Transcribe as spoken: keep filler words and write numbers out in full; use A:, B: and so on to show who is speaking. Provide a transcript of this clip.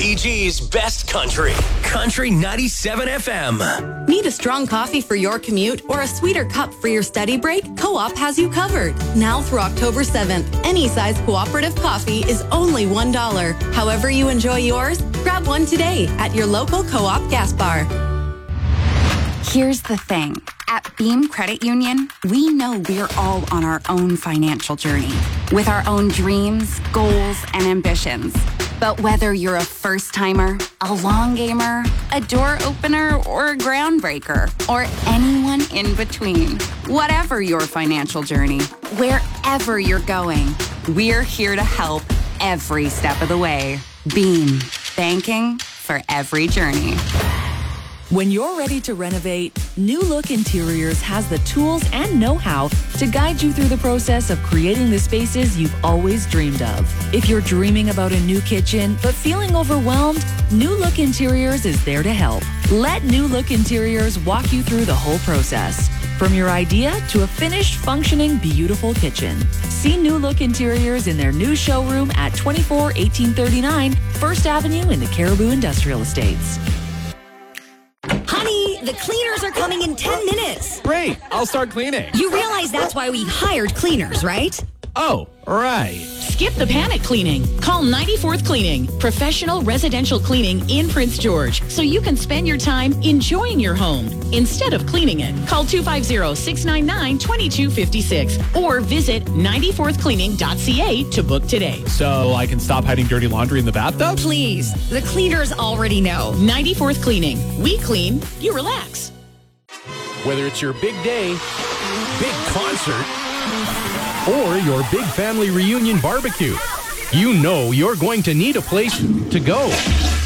A: P G's best country. Country ninety-seven F M.
B: Need a strong coffee for your commute or a sweeter cup for your study break? Co-op has you covered. Now through October seventh, any size cooperative coffee is only one dollar. However you enjoy yours, grab one today at your local Co-op gas bar.
C: Here's the thing. At Beam Credit Union, we know we're all on our own financial journey with our own dreams, goals, and ambitions. But whether you're a first-timer, a long gamer, a door opener, or a groundbreaker, or anyone in between, whatever your financial journey, wherever you're going, we're here to help every step of the way. Beam, banking for every journey.
D: When you're ready to renovate, New Look Interiors has the tools and know-how to guide you through the process of creating the spaces you've always dreamed of. If you're dreaming about a new kitchen but feeling overwhelmed, New Look Interiors is there to help. Let New Look Interiors walk you through the whole process, from your idea to a finished, functioning, beautiful kitchen. See New Look Interiors in their new showroom at twenty-four eighteen thirty-nine First Avenue in the Caribou Industrial Estates.
E: Honey, the cleaners are coming in ten minutes.
F: Great, I'll start cleaning.
E: You realize that's why we hired cleaners, right?
F: Oh, right.
G: Skip the panic cleaning. Call ninety-fourth Cleaning, professional residential cleaning in Prince George, so you can spend your time enjoying your home instead of cleaning it. Call two five zero, six nine nine, two two five six or visit ninety-fourth cleaning dot c a to book today.
F: So I can stop hiding dirty laundry in the bathtub?
E: Please, the cleaners already know.
G: ninety-fourth Cleaning. We clean, you relax.
H: Whether it's your big day, big concert, or your big family reunion barbecue, you know you're going to need a place to go.